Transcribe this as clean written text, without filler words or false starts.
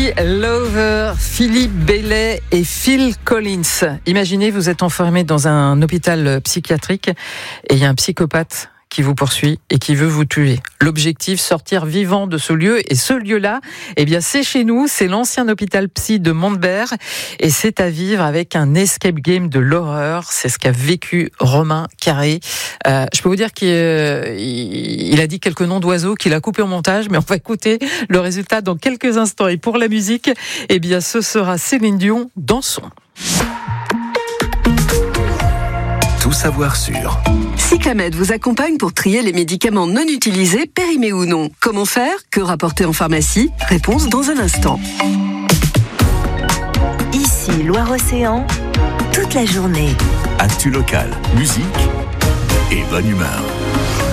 Lucky Lover, Philippe Bailey et Phil Collins. Imaginez, vous êtes enfermé dans un hôpital psychiatrique et il y a un psychopathe qui vous poursuit et qui veut vous tuer. L'objectif, sortir vivant de ce lieu. Et ce lieu-là, eh bien, c'est chez nous, c'est l'ancien hôpital psy de Montbert. Et c'est à vivre avec un escape game de l'horreur. C'est ce qu'a vécu Romain Carré. Je peux vous dire qu'il a dit quelques noms d'oiseaux qu'il a coupé au montage, mais on va écouter le résultat dans quelques instants. Et pour la musique, eh bien, ce sera Céline Dion, Dansons. Tout savoir sur Cyclamed vous accompagne pour trier les médicaments non utilisés, périmés ou non. Comment faire? Que rapporter en pharmacie? Réponse dans un instant. Ici, Loire-Océan, toute la journée. actu locale, musique et bonne humeur.